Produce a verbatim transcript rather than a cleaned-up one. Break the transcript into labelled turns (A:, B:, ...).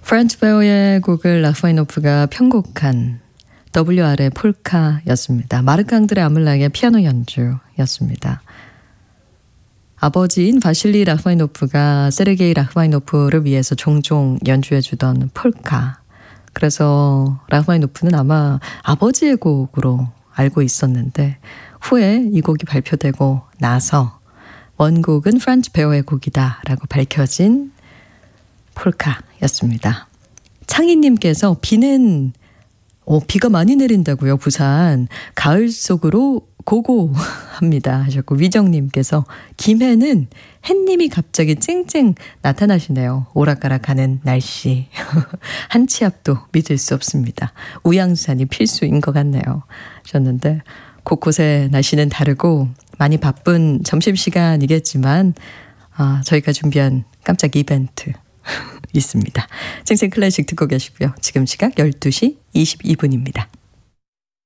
A: 프란츠 베오의 곡을 라흐마니노프가 편곡한 더블유알의 폴카였습니다. 마르크 앙드레 아물랑의 피아노 연주였습니다. 아버지인 바실리 라흐마니노프가 세르게이 라흐마니노프를 위해서 종종 연주해주던 폴카. 그래서 라흐마니노프는 아마 아버지의 곡으로 알고 있었는데 후에 이 곡이 발표되고 나서 원곡은 프란츠 베오의 곡이다 라고 밝혀진 폴카였습니다. 창희님께서 비는 오, 비가 많이 내린다고요. 부산 가을 속으로 고고합니다 하셨고, 위정님께서 김해는 햇님이 갑자기 쨍쨍 나타나시네요. 오락가락하는 날씨 한 치 앞도 믿을 수 없습니다. 우양산이 필수인 것 같네요 하셨는데, 곳곳의 날씨는 다르고 많이 바쁜 점심시간이겠지만 아, 저희가 준비한 깜짝 이벤트 있습니다. 쨍쨍 클래식 듣고 계시고요. 지금 시각 열두 시 이십이 분입니다.